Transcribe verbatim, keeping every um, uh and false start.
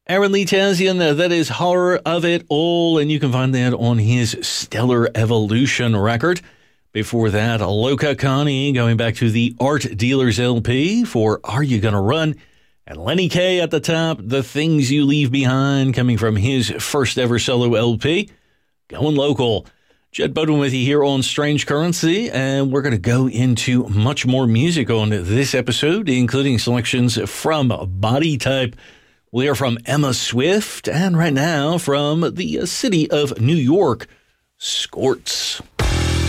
Aaron Lee Tazian, that is Horror of It All, and you can find that on his Stellar Evolution record. Before that, Loka Connie going back to the Art Dealers L P for Are You Gonna Run? And Lenny Kaye at the top, The Things You Leave Behind, coming from his first ever solo L P, Going Local. Jed Bowden with you here on Strange Currency, and we're going to go into much more music on this episode, including selections from Body Type. We are from Emma Swift, and right now from the city of New York, Scorts.